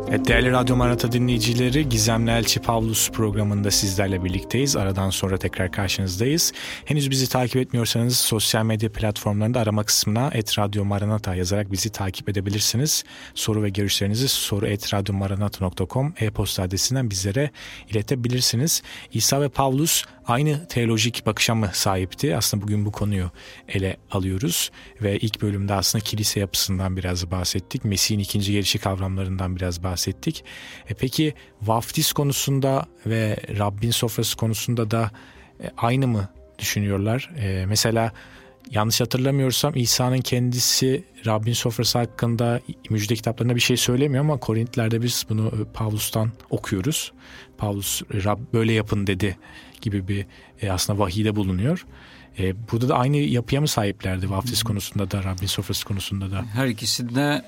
Değerli Radyo Maranata dinleyicileri, Gizemli Elçi Pavlus programında sizlerle birlikteyiz. Aradan sonra tekrar karşınızdayız. Henüz bizi takip etmiyorsanız sosyal medya platformlarında arama kısmına @Radyo Maranata yazarak bizi takip edebilirsiniz. Soru ve görüşlerinizi soru@radyomaranata.com e-posta adresinden bizlere iletebilirsiniz. İsa ve Pavlus aynı teolojik bakışa mı sahipti? Aslında bugün bu konuyu ele alıyoruz ve ilk bölümde aslında kilise yapısından biraz bahsettik. Mesih'in ikinci gelişi kavramlarından biraz bahsettik. Peki vaftiz konusunda ve Rabbin sofrası konusunda da aynı mı düşünüyorlar? Mesela yanlış hatırlamıyorsam İsa'nın kendisi Rabbin sofrası hakkında müjde kitaplarında bir şey söylemiyor ama Korintlilerde biz bunu Pavlus'tan okuyoruz. Pavlus Rab böyle yapın dedi gibi bir aslında vahiyde bulunuyor. Burada da aynı yapıya mı sahiplerdi vaftiz konusunda da Rabbin sofrası konusunda da? Her ikisi de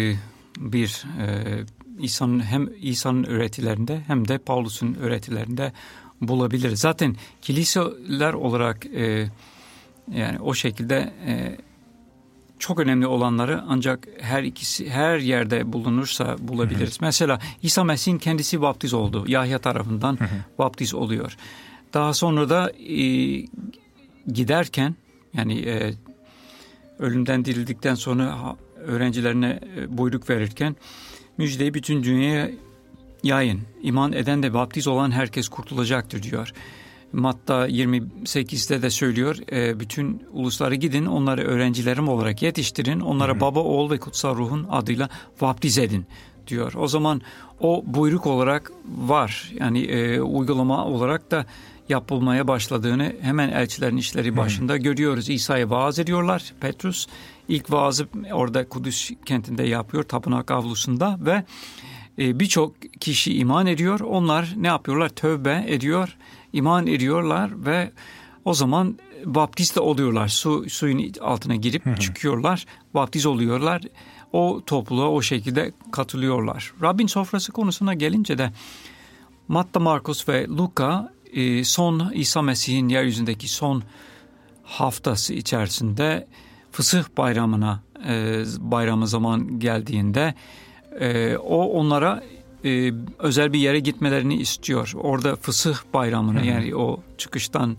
hem İsa'nın öğretilerinde hem de Pavlus'un öğretilerinde bulabiliriz. Zaten kiliseler olarak yani o şekilde çok önemli olanları ancak her yerde bulunursa bulabiliriz. Mesela İsa Mesih'in kendisi vaftiz oldu. Yahya tarafından vaftiz oluyor. Daha sonra da giderken yani ölümden dirildikten sonra öğrencilerine buyruk verirken müjdeyi bütün dünyaya yayın. İman eden de vaftiz olan herkes kurtulacaktır diyor. Matta 28'de de söylüyor. Bütün uluslara gidin, onları öğrencilerim olarak yetiştirin. Onlara Baba, Oğul ve Kutsal Ruh'un adıyla vaftiz edin diyor. O zaman o buyruk olarak var. Yani uygulama olarak da yapılmaya başladığını hemen Elçilerin İşleri başında görüyoruz. İsa'ya vaaz ediyorlar. Petrus ilk vaazı orada Kudüs kentinde yapıyor, tapınak avlusunda ve birçok kişi iman ediyor. Onlar ne yapıyorlar? Tövbe ediyor, iman ediyorlar ve o zaman vaftiz de oluyorlar. Suyun altına girip çıkıyorlar, vaftiz oluyorlar. O topluluğa o şekilde katılıyorlar. Rabbin sofrası konusuna gelince de Matta, Markus ve Luka son İsa Mesih'in yeryüzündeki son haftası içerisinde Fısıh bayramı zaman geldiğinde o onlara özel bir yere gitmelerini istiyor. Orada Fısıh bayramını yani o çıkıştan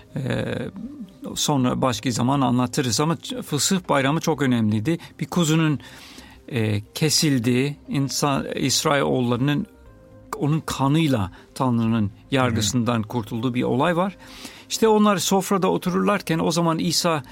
sonra başka zaman anlatırız ama Fısıh bayramı çok önemliydi. Bir kuzunun kesildiği, İsrailoğullarının onun kanıyla Tanrı'nın yargısından kurtulduğu bir olay var. İşte onlar sofrada otururlarken o zaman İsa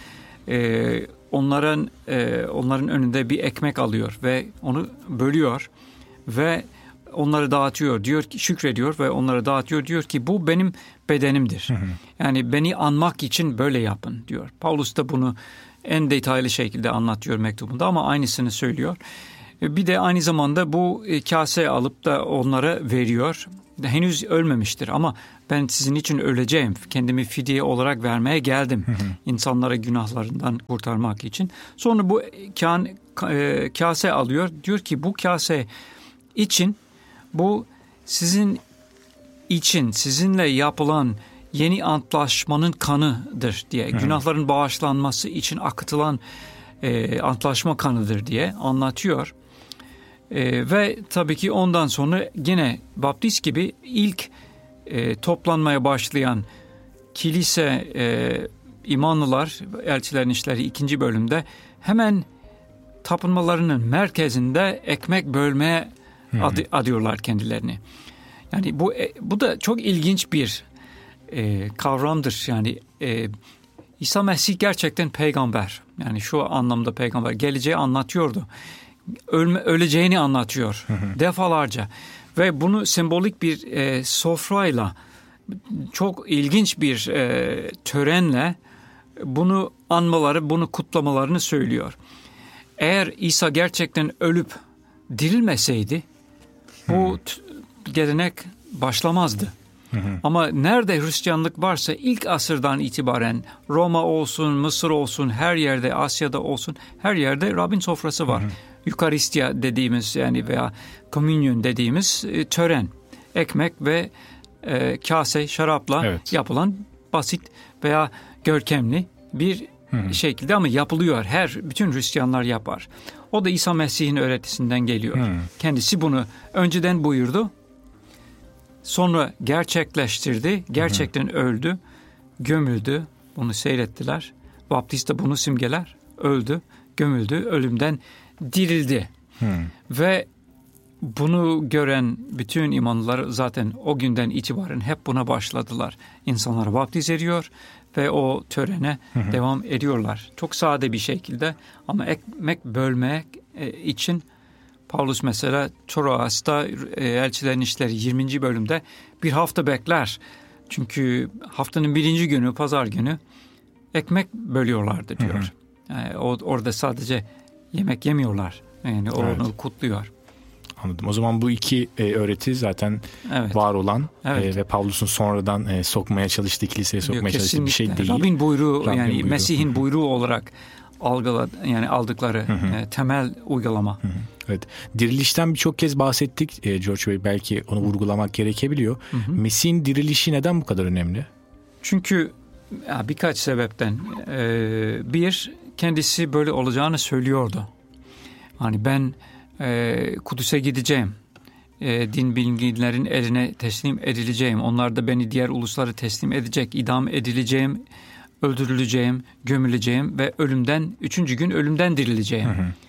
onların önünde bir ekmek alıyor ve onu bölüyor ve onları dağıtıyor. Diyor ki şükrediyor ve onları dağıtıyor. Diyor ki bu benim bedenimdir. Yani beni anmak için böyle yapın diyor. Paulus da bunu en detaylı şekilde anlatıyor mektubunda ama aynısını söylüyor. Bir de aynı zamanda bu kase alıp da onlara veriyor. Henüz ölmemiştir ama ben sizin için öleceğim. Kendimi fidye olarak vermeye geldim. İnsanlara günahlarından kurtarmak için. Sonra bu kase alıyor. Diyor ki bu kase için bu sizin için sizinle yapılan yeni antlaşmanın kanıdır diye. Günahların bağışlanması için akıtılan antlaşma kanıdır diye anlatıyor. Ve tabii ki ondan sonra yine vaftiz gibi ilk toplanmaya başlayan kilise imanlılar Elçilerin İşleri 2. bölümde hemen tapınmalarının merkezinde ekmek bölmeye adıyorlar kendilerini. Yani bu da çok ilginç bir kavramdır. Yani İsa Mesih gerçekten peygamber. Yani şu anlamda peygamber. Geleceği anlatıyordu. Öleceğini anlatıyor defalarca. Ve bunu sembolik bir sofrayla çok ilginç bir törenle bunu anmaları, bunu kutlamalarını söylüyor. Eğer İsa gerçekten ölüp dirilmeseydi bu gelenek başlamazdı. Ama nerede Hristiyanlık varsa ilk asırdan itibaren Roma olsun, Mısır olsun, her yerde, Asya'da olsun, her yerde Rabbin sofrası var. Eukaristya dediğimiz yani veya komünyon dediğimiz tören, ekmek ve kase şarapla yapılan basit veya görkemli bir şekilde ama yapılıyor. Bütün Hristiyanlar yapar. O da İsa Mesih'in öğretisinden geliyor. Kendisi bunu önceden buyurdu. Sonra gerçekleştirdi. Gerçekten öldü. Gömüldü. Bunu seyrettiler. Vaptiz de bunu simgeler. Öldü, gömüldü, ölümden dirildi. Ve bunu gören bütün imanlılar zaten o günden itibaren hep buna başladılar. İnsanları vaptiz ediyor ve o törene devam ediyorlar. Çok sade bir şekilde ama ekmek bölmek için Paulus mesela Troas'ta Elçilerin İşleri 20. bölümde bir hafta bekler. Çünkü haftanın 1. günü, pazar günü ekmek bölüyorlardı diyor. Yani orada sadece yemek yemiyorlar. Yani onu kutluyor. Anladım. O zaman bu iki öğreti zaten var olan ve Pavlus'un sonradan sokmaya çalıştığı, kiliseye sokmaya çalıştığı bir şey değil. Rabbin buyruğu, yani buyruğu. Mesih'in buyruğu olarak aldıkları temel uygulama. Evet. Dirilişten birçok kez bahsettik George Bey. Belki onu vurgulamak gerekebiliyor. Mesih'in dirilişi neden bu kadar önemli? Çünkü birkaç sebepten. Bir, kendisi böyle olacağını söylüyordu. Hani ben Kudüs'e gideceğim. Din bilginlerin eline teslim edileceğim. Onlar da beni diğer uluslara teslim edecek. İdam edileceğim, öldürüleceğim, gömüleceğim ve üçüncü gün ölümden dirileceğim.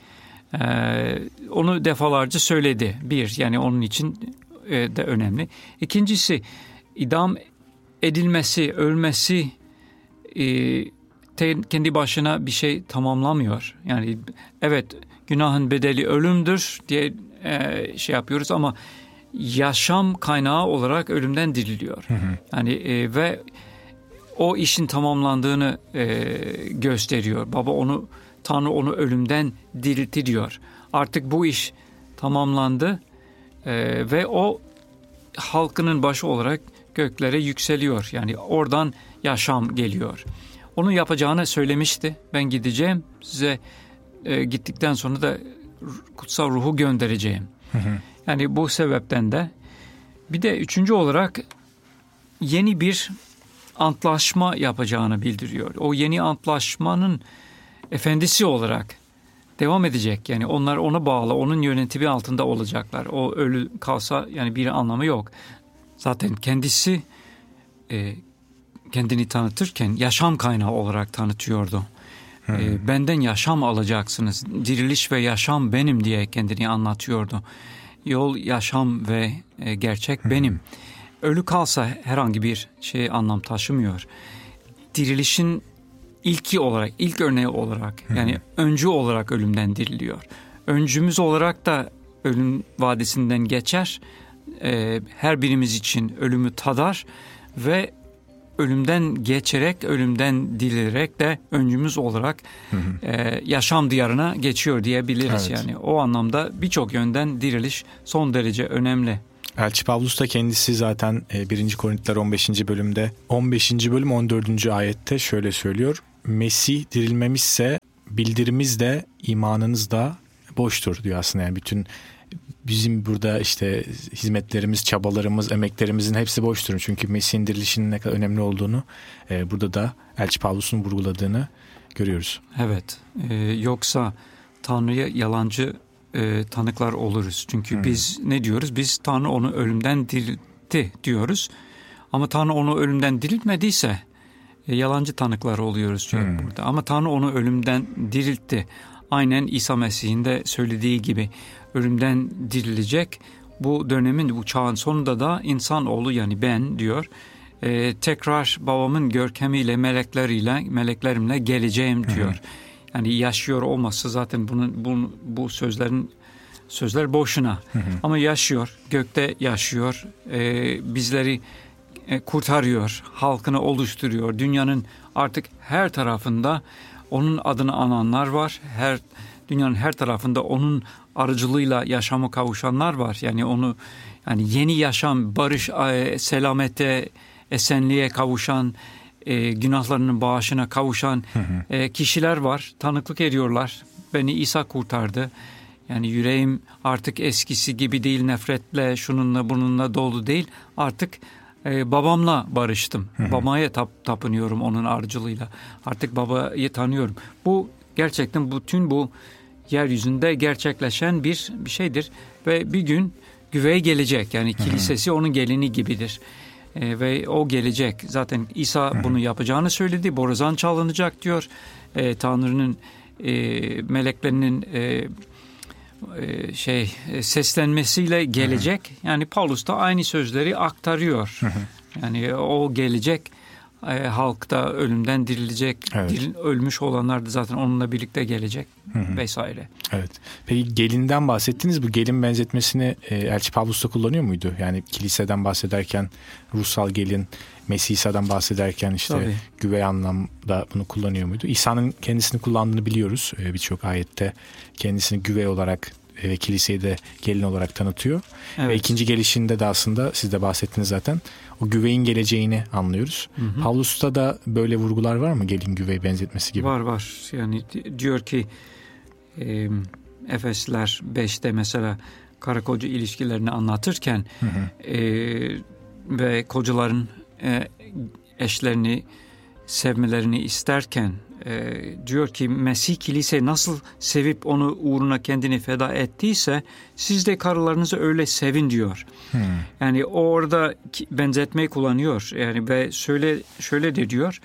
Onu defalarca söyledi. Bir, yani onun için de önemli. İkincisi, idam edilmesi, ölmesi kendi başına bir şey tamamlamıyor. Yani evet, günahın bedeli ölümdür diye şey yapıyoruz ama yaşam kaynağı olarak ölümden diriliyor. Yani ve o işin tamamlandığını gösteriyor. Tanrı onu ölümden diriltti diyor. Artık bu iş tamamlandı ve o halkının başı olarak göklere yükseliyor. Yani oradan yaşam geliyor. Onu yapacağını söylemişti. Ben gideceğim, size gittikten sonra da kutsal ruhu göndereceğim. Yani bu sebepten de bir de üçüncü olarak yeni bir antlaşma yapacağını bildiriyor. O yeni antlaşmanın efendisi olarak devam edecek. Yani onlar ona bağlı, onun yönetimi altında olacaklar. O ölü kalsa yani bir anlamı yok. Zaten kendisi kendini tanıtırken yaşam kaynağı olarak tanıtıyordu. Benden yaşam alacaksınız. Diriliş ve yaşam benim diye kendini anlatıyordu. Yol, yaşam ve gerçek benim. Ölü kalsa herhangi bir şey anlam taşımıyor. Dirilişin ilk örneği olarak yani öncü olarak ölümden diriliyor. Öncümüz olarak da ölüm vadisinden geçer. Her birimiz için ölümü tadar ve ölümden geçerek, ölümden dirilerek de öncümüz olarak yaşam diyarına geçiyor diyebiliriz. Evet. Yani o anlamda birçok yönden diriliş son derece önemli. Elçi Pavlus da kendisi zaten 1. Korintiler 15. bölümde 15. bölüm 14. ayette şöyle söylüyor. Mesih dirilmemişse bildirimiz de imanınız da boştur diyor aslında. Yani bütün bizim burada işte hizmetlerimiz, çabalarımız, emeklerimizin hepsi boştur. Çünkü Mesih'in dirilişinin ne kadar önemli olduğunu burada da Elçi Pavlus'un vurguladığını görüyoruz. Evet. Yoksa Tanrı'ya yalancı tanıklar oluruz. Çünkü biz ne diyoruz? Biz Tanrı onu ölümden diriltti diyoruz. Ama Tanrı onu ölümden diriltmediyse yalancı tanıklar oluyoruz diyor burada. Ama Tanrı onu ölümden diriltti. Aynen İsa Mesih'in de söylediği gibi ölümden dirilecek. Bu dönemin, bu çağın sonunda da insanoğlu yani ben diyor tekrar babamın görkemiyle, meleklerimle geleceğim diyor. Yani yaşıyor olmazsa zaten bu sözler boşuna. Ama yaşıyor, gökte yaşıyor, bizleri kurtarıyor, halkını oluşturuyor. Dünyanın artık her tarafında onun adını ananlar var. Dünyanın her tarafında onun aracılığıyla yaşama kavuşanlar var. Yani yeni yaşam, barış, selamete, esenliğe kavuşan, günahlarının bağışına kavuşan kişiler var. Tanıklık ediyorlar. Beni İsa kurtardı. Yani yüreğim artık eskisi gibi değil, nefretle, şununla bununla dolu değil. Artık babamla barıştım. Babaya tapınıyorum onun aracılığıyla. Artık babayı tanıyorum. Bu gerçekten bütün bu yeryüzünde gerçekleşen bir şeydir. Ve bir gün güveye gelecek. Yani kilisesi onun gelini gibidir. Ve o gelecek. Zaten İsa bunu yapacağını söyledi. Borazan çalınacak diyor. Tanrı'nın meleklerinin seslenmesiyle gelecek. Yani Paulus da aynı sözleri aktarıyor. Yani o gelecek, halk da ölümden dirilecek. Evet. Ölmüş olanlar da zaten onunla birlikte gelecek vesaire. Evet. Peki gelinden bahsettiniz. Bu gelin benzetmesini Elçi Pavlus da kullanıyor muydu? Yani kiliseden bahsederken ruhsal gelin, Mesih İsa'dan bahsederken işte Tabii. güvey anlamda bunu kullanıyor muydu? İsa'nın kendisini kullandığını biliyoruz. Birçok ayette kendisini güvey olarak ve kiliseyi de gelin olarak tanıtıyor. Evet. Ve ikinci gelişinde de aslında siz de bahsettiniz zaten. O güveyin geleceğini anlıyoruz. Pavlus'ta da böyle vurgular var mı? Gelin güvey benzetmesi gibi. Var. Yani diyor ki Efesler 5'te mesela karı koca ilişkilerini anlatırken ve kocaların eşlerini sevmelerini isterken diyor ki Mesih kiliseyi nasıl sevip onu uğruna kendini feda ettiyse siz de karılarınızı öyle sevin diyor. Yani orada benzetmeyi kullanıyor. Yani ve şöyle de diyor.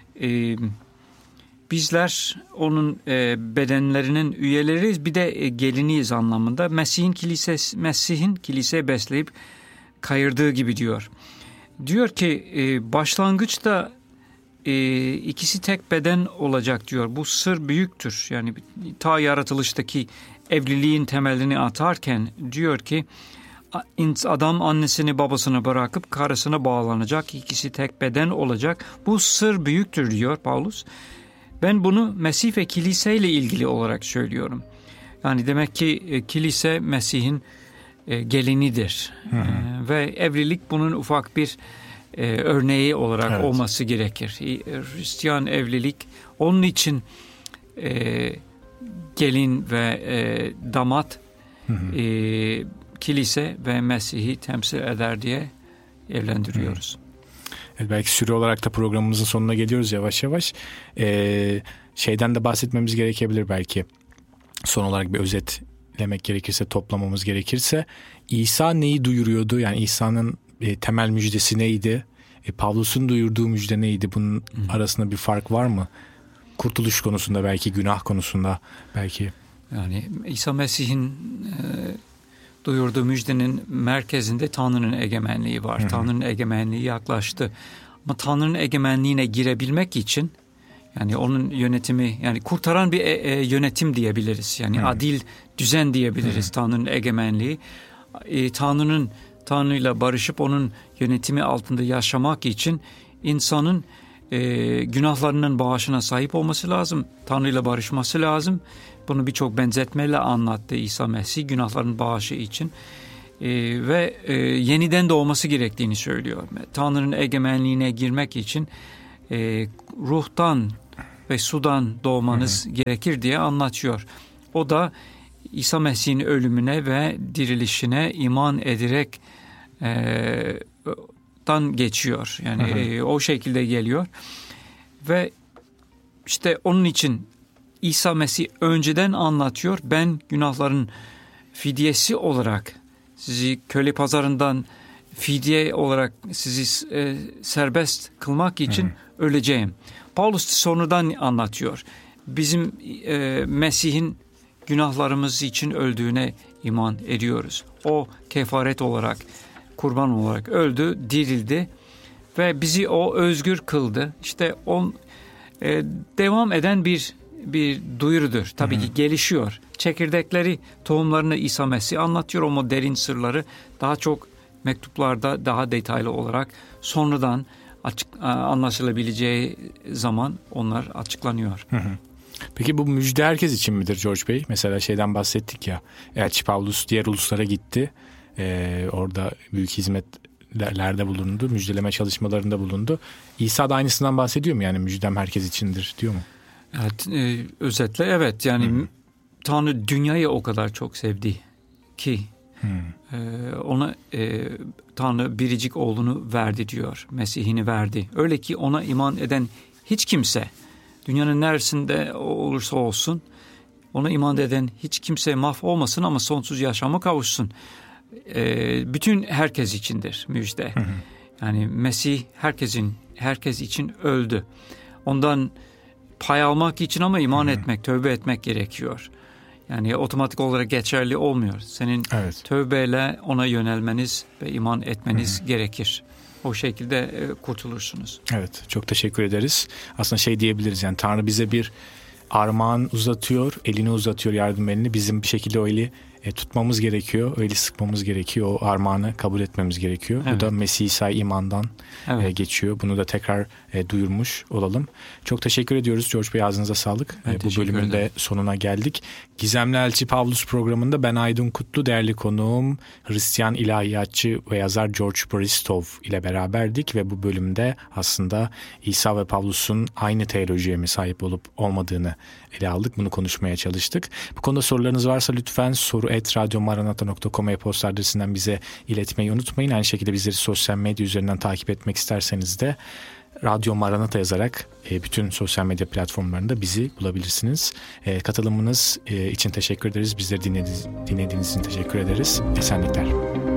Bizler onun bedenlerinin üyeleriyiz, bir de geliniyiz anlamında. Mesih'in kiliseye besleyip kayırdığı gibi diyor. Diyor ki başlangıçta ikisi tek beden olacak diyor. Bu sır büyüktür. Yani ta yaratılıştaki evliliğin temelini atarken diyor ki adam annesini babasını bırakıp karısına bağlanacak. İkisi tek beden olacak. Bu sır büyüktür diyor Paulus. Ben bunu Mesih ve kiliseyle ilgili olarak söylüyorum. Yani demek ki kilise Mesih'in gelinidir. Ve evlilik bunun ufak bir örneği olarak olması gerekir. Hristiyan evlilik onun için gelin ve damat kilise ve Mesih'i temsil eder diye evlendiriyoruz. Evet, belki süre olarak da programımızın sonuna geliyoruz yavaş yavaş. Şeyden de bahsetmemiz gerekebilir belki. Son olarak bir özetlemek gerekirse, toplamamız gerekirse. İsa neyi duyuruyordu? Yani İsa'nın temel müjdesi neydi? Pavlus'un duyurduğu müjde neydi? Bunun arasında bir fark var mı? Kurtuluş konusunda belki, günah konusunda belki. Yani İsa Mesih'in duyurduğu müjdenin merkezinde Tanrı'nın egemenliği var. Tanrı'nın egemenliği yaklaştı. Ama Tanrı'nın egemenliğine girebilmek için yani onun yönetimi, yani kurtaran bir yönetim diyebiliriz. Yani adil düzen diyebiliriz Tanrı'nın egemenliği. Tanrı'yla barışıp onun yönetimi altında yaşamak için insanın günahlarının bağışına sahip olması lazım. Tanrı'yla barışması lazım. Bunu birçok benzetmeyle anlattı İsa Mesih günahların bağışı için. Ve yeniden doğması gerektiğini söylüyor. Tanrı'nın egemenliğine girmek için ruhtan ve sudan doğmanız gerekir diye anlatıyor. O da İsa Mesih'in ölümüne ve dirilişine iman ederek geçiyor. Yani o şekilde geliyor. Ve işte onun için İsa Mesih önceden anlatıyor. Ben günahların fidyesi olarak sizi köle pazarından fidye olarak sizi serbest kılmak için öleceğim. Paulus sonradan anlatıyor. Bizim Mesih'in günahlarımız için öldüğüne iman ediyoruz. O kefaret olarak, kurban olarak öldü, dirildi ve bizi o özgür kıldı. İşte o devam eden bir duyurudur. Tabii ki gelişiyor. Çekirdekleri, tohumlarını İsa Mesih anlatıyor ama derin sırları daha çok mektuplarda daha detaylı olarak sonradan anlaşılabileceği zaman onlar açıklanıyor. Peki bu müjde herkes için midir George Bey? Mesela şeyden bahsettik ya, Elçi Pavlus diğer uluslara gitti. Orada büyük hizmetlerde bulundu, müjdeleme çalışmalarında bulundu. İsa da aynısından bahsediyor mu? Yani müjdem herkes içindir diyor mu? Evet, özetle evet. Yani Tanrı dünyayı o kadar çok sevdi ki Ona Tanrı biricik oğlunu verdi diyor. Mesih'ini verdi. Öyle ki ona iman eden hiç kimse, dünyanın neresinde olursa olsun, ona iman eden hiç kimse mahvolmasın ama sonsuz yaşama kavuşsun. Bütün herkes içindir müjde. Yani Mesih herkes için öldü. Ondan pay almak için ama iman etmek, tövbe etmek gerekiyor. Yani otomatik olarak geçerli olmuyor. Senin tövbeyle ona yönelmeniz ve iman etmeniz gerekir. O şekilde kurtulursunuz. Evet, çok teşekkür ederiz. Aslında diyebiliriz, yani Tanrı bize bir armağan uzatıyor, elini uzatıyor, yardım elini. Bizim bir şekilde o eli tutmamız gerekiyor, öyle sıkmamız gerekiyor, o armağanı kabul etmemiz gerekiyor. Bu da Mesih İsa imandan geçiyor. Bunu da tekrar duyurmuş olalım. Çok teşekkür ediyoruz George Bey, ağzınıza sağlık. Bu bölümün de sonuna geldik. Gizemli Elçi Pavlus programında ben Aydın Kutlu, değerli konuğum Hristiyan ilahiyatçı ve yazar George Bristow ile beraberdik ve bu bölümde aslında İsa ve Pavlus'un aynı teolojiye mi sahip olup olmadığını ele aldık. Bunu konuşmaya çalıştık. Bu konuda sorularınız varsa lütfen soru@radyomaranata.com e-posta adresinden bize iletmeyi unutmayın. Aynı şekilde bizleri sosyal medya üzerinden takip etmek isterseniz de Radyo Maranata yazarak bütün sosyal medya platformlarında bizi bulabilirsiniz. Katılımınız için teşekkür ederiz. Bizleri dinlediğiniz için teşekkür ederiz. Esenlikler.